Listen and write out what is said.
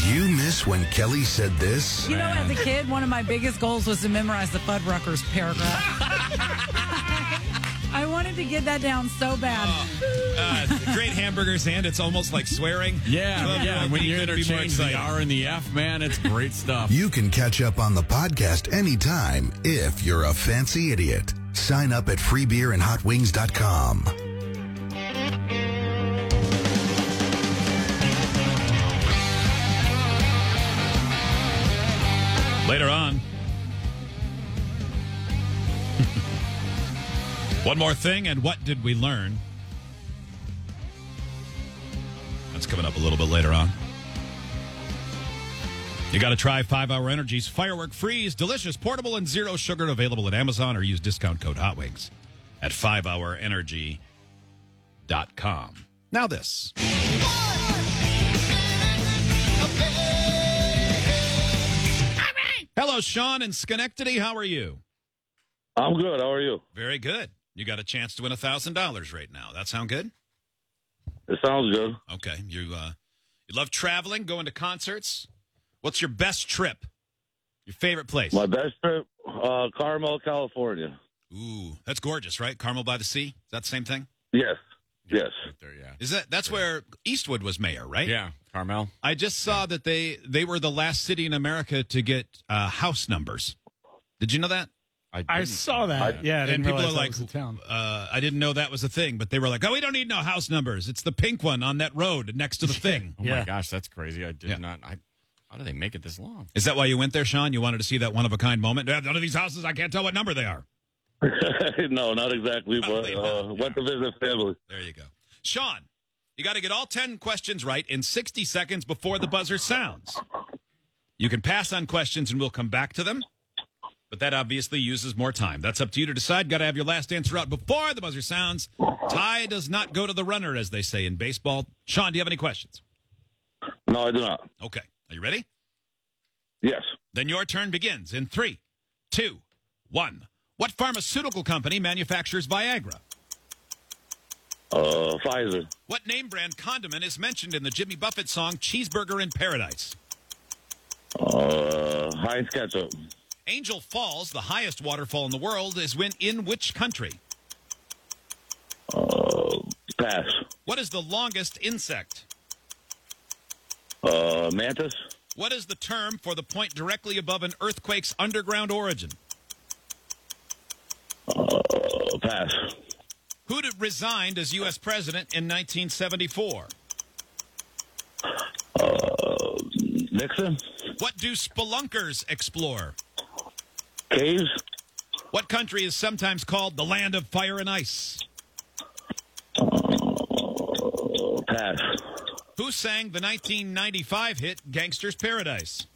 you miss when Kelly said this? You know, as a kid, one of my biggest goals was to memorize the Fuddruckers paragraph. I wanted to get that down so bad. Great hamburgers, and it's almost like swearing. Yeah. When you interchange the R and the F, man, it's great stuff. You can catch up on the podcast anytime if you're a fancy idiot. Sign up at freebeerandhotwings.com. Later on. One more thing, and what did we learn? That's coming up a little bit later on. You got to try 5 Hour Energy's Firework Freeze. Delicious, portable, and zero sugar. Available at Amazon, or use discount code HOTWINGS at 5hourenergy.com. Now this. Hello, Sean in Schenectady. How are you? I'm good. How are you? Very good. You got a chance to win $1,000 right now. That sound good? It sounds good. Okay. You love traveling, going to concerts. What's your best trip? Your favorite place? My best trip, Carmel, California. Ooh, that's gorgeous, right? Carmel by the Sea? Is that the same thing? Yes. Yes. Right there, yeah. That's where Eastwood was mayor, right? Yeah, Carmel. I just saw that they were the last city in America to get house numbers. Did you know that? I saw that. I didn't and people realize are like, that was the town. I didn't know that was a thing, but they were like, oh, we don't need no house numbers. It's the pink one on that road next to the thing. Oh, my gosh, that's crazy. I did not. How do they make it this long? Is that why you went there, Sean? You wanted to see that one-of-a-kind moment? None of these houses, I can't tell what number they are. No, not exactly, but went to visit family. There you go. Sean, you got to get all 10 questions right in 60 seconds before the buzzer sounds. You can pass on questions and we'll come back to them, but that obviously uses more time. That's up to you to decide. Got to have your last answer out before the buzzer sounds. Tie does not go to the runner, as they say in baseball. Sean, do you have any questions? No, I do not. Okay. Are you ready? Yes. Then your turn begins in 3, 2, 1. What pharmaceutical company manufactures Viagra? Pfizer. What name brand condiment is mentioned in the Jimmy Buffett song Cheeseburger in Paradise? Heinz ketchup. Angel Falls, the highest waterfall in the world, is in which country? Pass. What is the longest insect? Mantis. What is the term for the point directly above an earthquake's underground origin? Pass. Who resigned as U.S. president in 1974? Nixon. What do spelunkers explore? Caves. What country is sometimes called the land of fire and ice? Pass. Who sang the 1995 hit Gangster's Paradise?